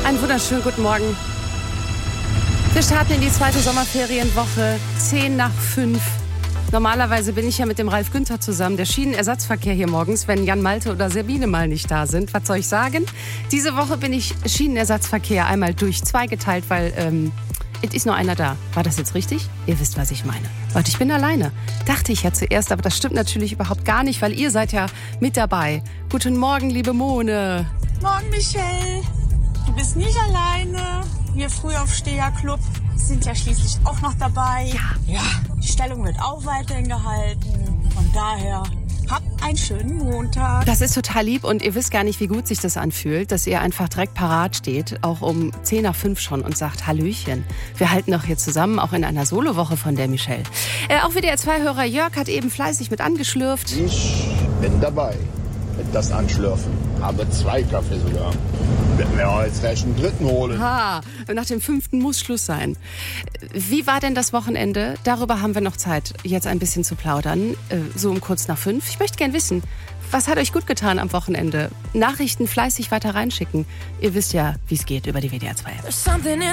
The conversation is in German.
Einen wunderschönen guten Morgen. Wir starten in die zweite Sommerferienwoche, 5:10. Normalerweise bin ich ja mit dem Ralf Günther zusammen, der Schienenersatzverkehr hier morgens, wenn Jan Malte oder Sabine mal nicht da sind. Was soll ich sagen? Diese Woche bin ich Schienenersatzverkehr einmal durch 2 geteilt, weil es ist nur einer da. War das jetzt richtig? Ihr wisst, was ich meine. Leute, ich bin alleine. Dachte ich ja zuerst, aber das stimmt natürlich überhaupt gar nicht, weil ihr seid ja mit dabei. Guten Morgen, liebe Mone. Morgen, Michelle. Du bist nicht alleine. Wir Frühaufsteher-Club sind ja schließlich auch noch dabei. Ja, die Stellung wird auch weiterhin gehalten. Von daher, habt einen schönen Montag. Das ist total lieb und ihr wisst gar nicht, wie gut sich das anfühlt, dass ihr einfach direkt parat steht, auch um 5:10 schon und sagt Hallöchen. Wir halten doch hier zusammen, auch in einer Solowoche von der Michelle. Auch WDR 2-Hörer Jörg hat eben fleißig mit angeschlürft. Ich bin dabei mit das Anschlürfen. Habe 2 Kaffee sogar. Wird mir auch jetzt gleich einen 3. holen. Ha, nach dem 5. muss Schluss sein. Wie war denn das Wochenende? Darüber haben wir noch Zeit, jetzt ein bisschen zu plaudern. So um kurz nach 5. Ich möchte gern wissen, was hat euch gut getan am Wochenende? Nachrichten fleißig weiter reinschicken. Ihr wisst ja, wie es geht über die WDR 2.